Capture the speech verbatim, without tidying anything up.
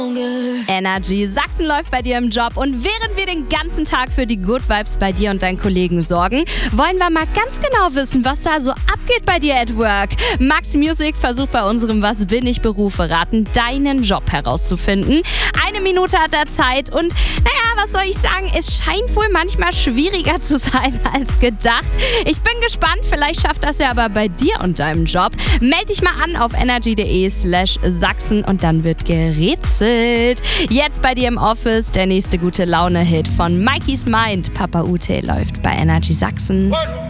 Energy Sachsen läuft bei dir im Job und während wir den ganzen Tag für die Good Vibes bei dir und deinen Kollegen sorgen, wollen wir mal ganz genau wissen, was da so abgeht bei dir at work. Max Music versucht bei unserem Was bin ich Berufe raten, deinen Job herauszufinden. Eine Minute hat er Zeit und naja, was soll ich sagen, es scheint wohl manchmal schwieriger zu sein als gedacht. Ich bin gespannt, vielleicht schafft das ja aber bei dir und deinem Job. Meld dich mal an auf energy.de slash Sachsen und dann wird gerätselt. Jetzt bei dir im Office der nächste gute Laune-Hit von Mikey's Mind. Papa Ute läuft bei Energy Sachsen.